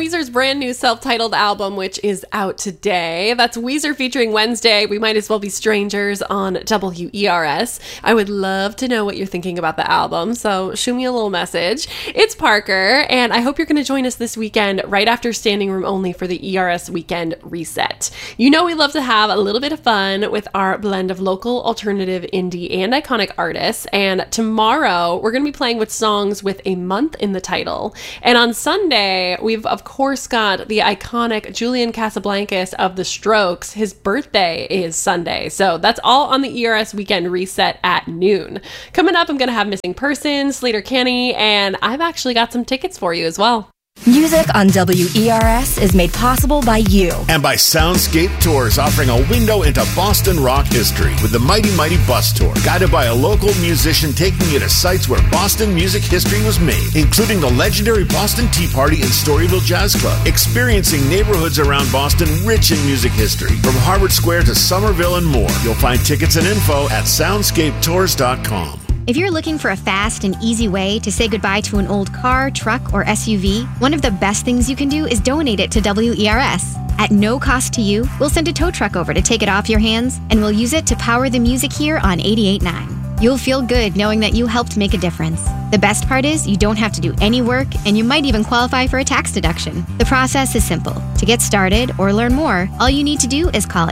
Weezer's brand new self-titled album, which is out today. That's Weezer featuring Wednesday, We Might As Well Be Strangers on WERS. I would love to know what you're thinking about the album, so shoot me a little message. It's Parker, and I hope you're going to join us this weekend right after Standing Room Only for the ERS Weekend Reset. You know we love to have a little bit of fun with our blend of local, alternative, indie, and iconic artists, and tomorrow we're going to be playing with songs with a month in the title. And on Sunday, we've of course got the iconic Julian Casablancas of The Strokes. His birthday is Sunday, so that's all on the ERS Weekend Reset at noon. Coming up, I'm going to have Missing Persons, Sleater-Kinney, and I've actually got some tickets for you as well. Music on WERS is made possible by you. And by Soundscape Tours, offering a window into Boston rock history with the Mighty Mighty Bus Tour, guided by a local musician taking you to sites where Boston music history was made, including the legendary Boston Tea Party and Storyville Jazz Club, experiencing neighborhoods around Boston rich in music history, from Harvard Square to Somerville and more. You'll find tickets and info at soundscapetours.com. If you're looking for a fast and easy way to say goodbye to an old car, truck, or SUV, one of the best things you can do is donate it to WERS. At no cost to you, we'll send a tow truck over to take it off your hands, and we'll use it to power the music here on 88.9. You'll feel good knowing that you helped make a difference. The best part is you don't have to do any work, and you might even qualify for a tax deduction. The process is simple. To get started or learn more, all you need to do is call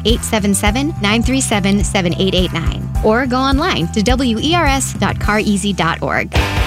877-937-7889 or go online to wers.careasy.org.